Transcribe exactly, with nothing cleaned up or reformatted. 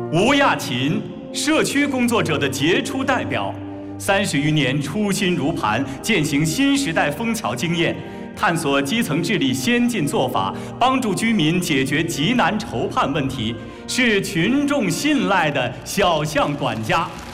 吴亚勤，社区工作者的杰出代表，三十余年初心如磐，践行新时代枫桥经验，探索基层治理先进做法，帮助居民解决急难愁盼问题，是群众信赖的小巷管家。